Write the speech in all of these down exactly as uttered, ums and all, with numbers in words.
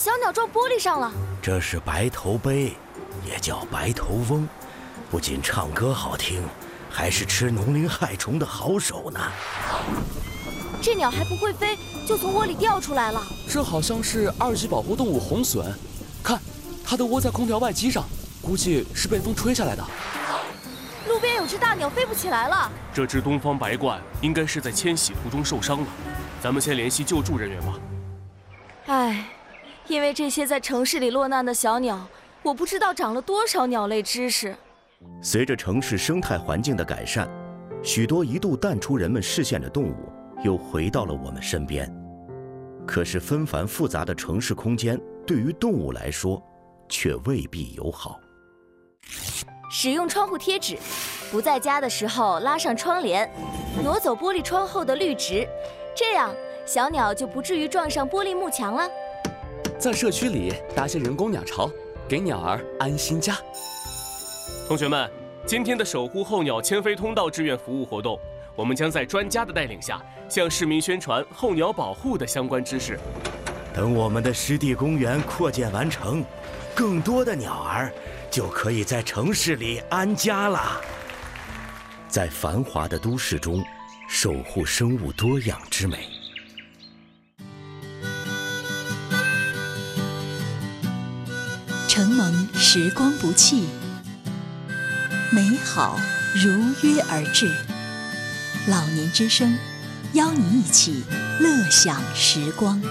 小鸟撞玻璃上了。 这是白头鹎，也叫白头翁，不仅唱歌好听，还是吃农林害虫的好手呢。 这鸟还不会飞，就从窝里掉出来了。 这好像是二级保护动物红隼，看，它都窝在空调外机上，估计是被风吹下来的。 路边有只大鸟飞不起来了。 这只东方白鹳应该是在迁徙途中受伤了，咱们先联系救助人员吧。 唉，因为这些在城市里落难的小鸟，我不知道长了多少鸟类知识。 随着城市生态环境的改善，许多一度淡出人们视线的动物又回到了我们身边。可是纷繁复杂的城市空间对于动物来说却未必友好。 使用窗户贴纸，不在家的时候拉上窗帘，挪走玻璃窗后的绿植，这样小鸟就不至于撞上玻璃幕墙了。 在社区里搭些人工鸟巢，给鸟儿安心家。 同学们，今天的守护候鸟迁飞通道志愿服务活动，我们将在专家的带领下，向市民宣传候鸟保护的相关知识。 等我们的湿地公园扩建完成，更多的鸟儿就可以在城市里安家了。在繁华的都市中，守护生物多样之美。 承蒙时光不弃，美好如约而至。老年之声，邀你一起乐享时光。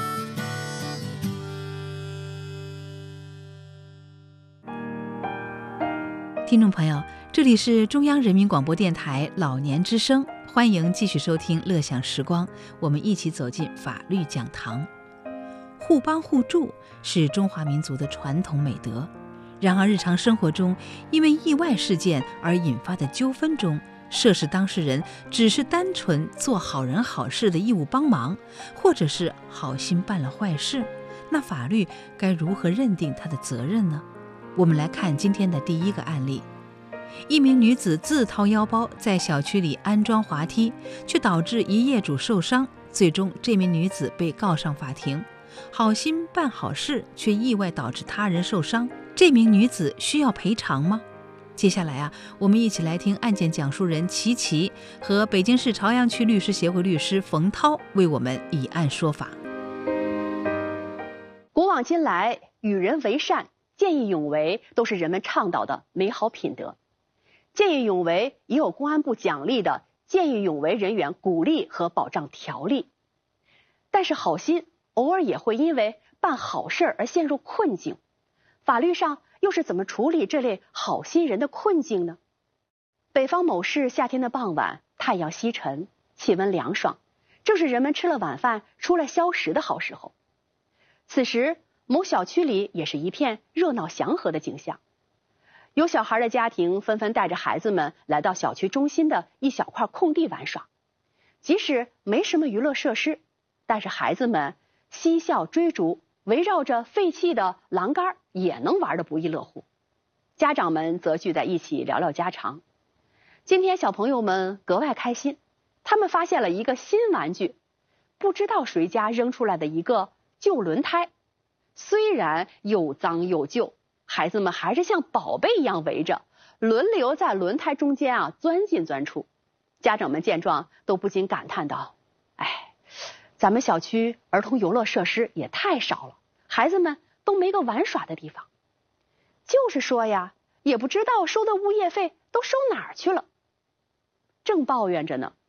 听众朋友，这里是中央人民广播电台老年之声，欢迎继续收听乐享时光，我们一起走进法律讲堂。互帮互助是中华民族的传统美德，然而日常生活中因为意外事件而引发的纠纷中，涉事当事人只是单纯做好人好事的义务帮忙，或者是好心办了坏事，那法律该如何认定他的责任呢？我们来看今天的第一个案例。一名女子自掏腰包在小区里安装滑梯，却导致一业主受伤，最终这名女子被告上法庭。好心办好事，却意外导致他人受伤，这名女子需要赔偿吗？接下来啊，我们一起来听案件讲述人齐齐和北京市朝阳区律师协会律师冯涛为我们以案说法。 古往今来，与人为善、见义勇为都是人们倡导的美好品德。见义勇为也有公安部奖励的见义勇为人员鼓励和保障条例。但是好心偶尔也会因为办好事而陷入困境，法律上又是怎么处理这类好心人的困境呢？北方某市夏天的傍晚，太阳西沉，气温凉爽，正是人们吃了晚饭出来消食的好时候。此时某小区里也是一片热闹祥和的景象，有小孩的家庭纷纷带着孩子们来到小区中心的一小块空地玩耍。即使没什么娱乐设施，但是孩子们嬉笑追逐，围绕着废弃的栏杆也能玩得不亦乐乎。家长们则聚在一起聊聊家常。今天小朋友们格外开心，他们发现了一个新玩具，不知道谁家扔出来的一个旧轮胎。虽然又脏又旧，孩子们还是像宝贝一样围着，轮流在轮胎中间啊钻进钻出。家长们见状都不禁感叹道：哎，咱们小区儿童游乐设施也太少了，孩子们都没个玩耍的地方。就是说呀，也不知道收的物业费都收哪儿去了。正抱怨着呢，